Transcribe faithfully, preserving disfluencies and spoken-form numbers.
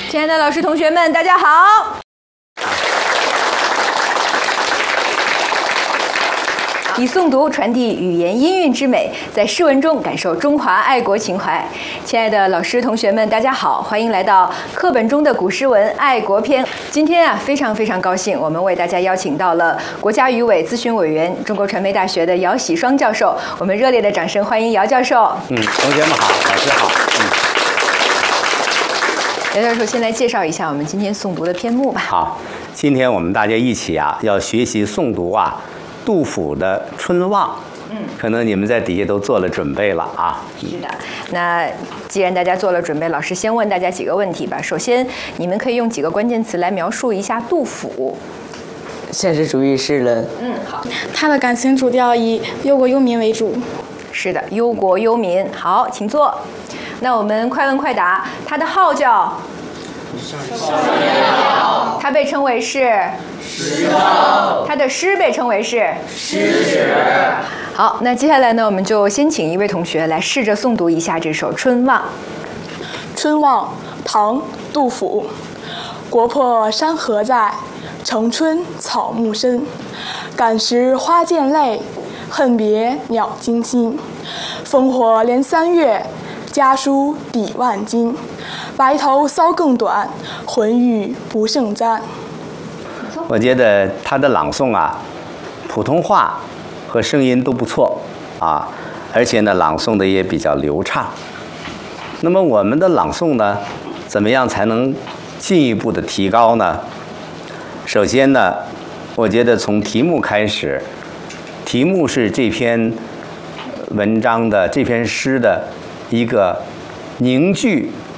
亲爱的老师、同学们，大家好。以诵读传递语言音韵之美，在诗文中感受中华爱国情怀。亲爱的老师、同学们，大家好，欢迎来到课本中的古诗文爱国篇。今天啊，非常非常高兴，我们为大家邀请到了国家语委咨询委员、中国传媒大学的姚喜双教授。我们热烈的掌声欢迎姚教授。 嗯，同学们好，老师好。 嗯，姚教授先来介绍一下我们今天诵读的篇目吧。 好，今天我们大家一起啊，要学习诵读啊。杜甫的《春望》，嗯，可能你们在底下都做了准备了啊。 是的，那既然大家做了准备，老师先问大家几个问题吧。首先，你们可以用几个关键词来描述一下杜甫。 现实主义诗人。 嗯，好。 他的感情主调以忧国忧民为主。 是的，忧国忧民。好，请坐。那我们快问快答。他的号叫？他被称为是？诗圣。他的诗被称为是诗史。 好，那接下来呢，我们就先请一位同学来试着诵读一下这首《春望》。 春望，唐·杜甫。国破山河在，城春草木深。感时花溅泪，恨别鸟惊心。烽火连三月，家书抵万金。白头搔更短，浑欲不胜簪。 我觉得他的朗诵啊，普通话和声音都不错啊，而且呢，朗诵的也比较流畅。那么我们的朗诵呢，怎么样才能进一步的提高呢？首先呢，我觉得从题目开始，题目是这篇文章的这篇诗的一个凝聚